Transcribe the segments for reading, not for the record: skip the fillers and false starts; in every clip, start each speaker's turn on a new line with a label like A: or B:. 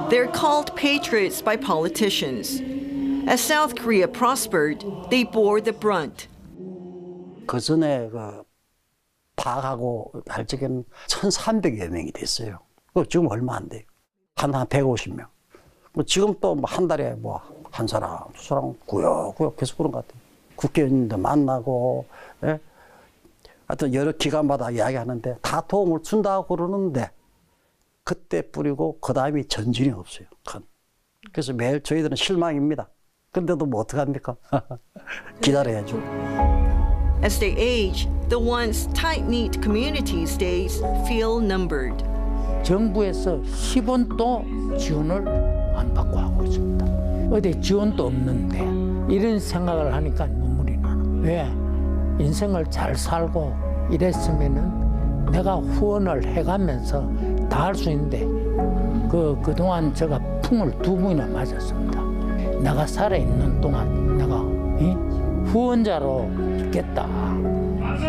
A: They're called patriots by politicians. As South Korea prospered, they bore the brunt.
B: 그 전에 파악하고 할 적에는 1,300여 명이 됐어요. 지금 얼마 안 돼요. 한 150명. 지금 또 한 달에 한 사람, 두 사람 구역구역 계속 그런 것 같아요. 국회의원님도 만나고, 예? 하여튼 여러 기관마다 이야기하는데 다 도움을 준다고 그러는데 그때 뿌리고 그 다음이 전진이 없어요. 그래서 매일 저희들은 실망입니다. 근데도 뭐 어떡합니까? 기다려야죠.
A: As they age, the once tight-knit community stays feel numbered.
C: 정부에서 10원도 지원을 안 받고 하고 있습니다. 어디 지원도 없는데 이런 생각을 하니까 눈물이 나는. 왜? 인생을 잘 살고 이랬으면은 내가 후원을 해가면서 다 할 수 있는데 그동안 제가 풍을 2번이나 맞았습니다. 내가 살아있는 동안 내가 후원자로 있겠다. 만세!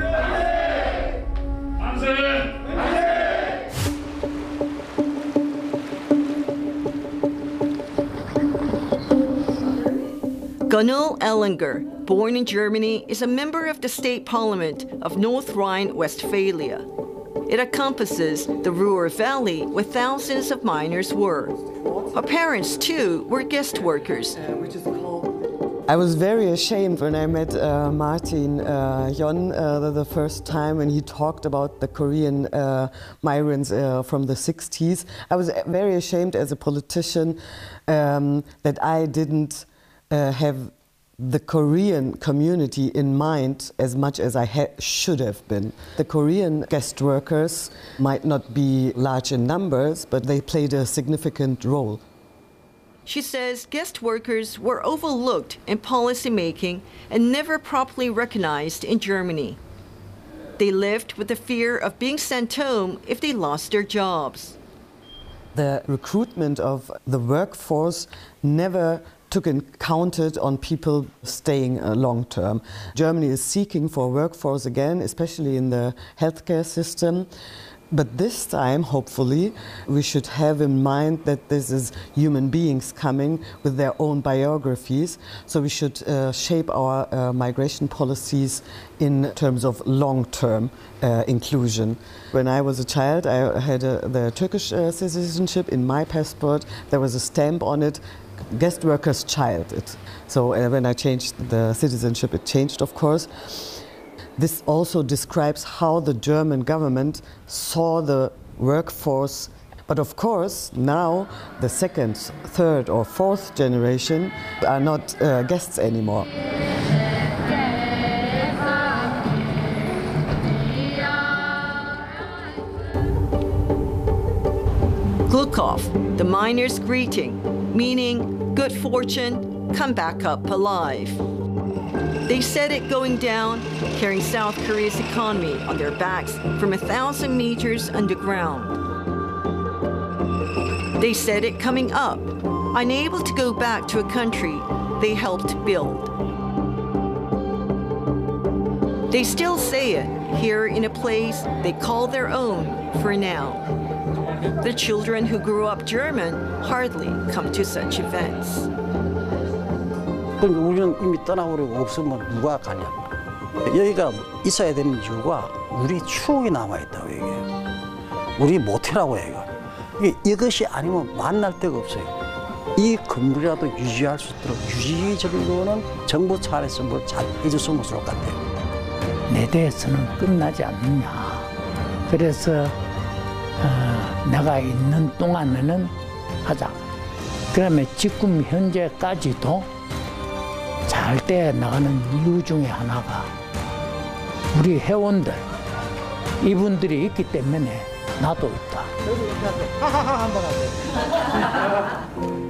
C: 만세!
A: Gunul Ellinger, born in Germany, is a member of the state parliament of North Rhine-Westphalia. It encompasses the Ruhr Valley where thousands of miners were. Her parents, too, were guest workers.
D: I was very ashamed when I met Martin Jon the first time when he talked about the Korean migrants from the 60s. I was very ashamed as a politician that I didn't have the Korean community in mind as much as I should have been. The Korean guest workers might not be large in numbers, but they played a significant role.
A: She says guest workers were overlooked in policy making and never properly recognized in Germany. They lived with the fear of being sent home if they lost their jobs.
D: The recruitment of the workforce never took and counted on people staying long term. Germany is seeking for a workforce again, especially in the healthcare system. But this time, hopefully, we should have in mind that this is human beings coming with their own biographies. So we should shape our migration policies in terms of long-term inclusion. When I was a child, I had the Turkish citizenship. In my passport, there was a stamp on it, guest worker's child. So when I changed the citizenship, it changed, of course. This also describes how the German government saw the workforce. But of course, now the second, third or fourth generation are not guests anymore.
A: Glukov, the miner's greeting, meaning good fortune, come back up alive. They said it going down, carrying South Korea's economy on their backs from 1,000 meters underground. They said it coming up, unable to go back to a country they helped build. They still say it here in a place they call their own for now. The children who grew up German hardly come to such events.
B: 그러니까 우리는 이미 떠나버리고 없으면 누가 가냐고. 여기가 있어야 되는 이유가 우리 추억이 남아있다고 얘기해요. 우리 모태라고 얘기해요. 이것이 아니면 만날 데가 없어요. 이 건물이라도 유지할 수 있도록 유지적으로는 정부 차원에서 뭘 잘 해줬으면 좋을 것 같아요.
C: 내 대해서는 끝나지 않느냐. 그래서 내가 있는 동안에는 하자. 그러면 지금 현재까지도 잘 때 나가는 이유 중에 하나가 우리 회원들, 이분들이 있기 때문에 나도 있다.
E: 한번 하세요.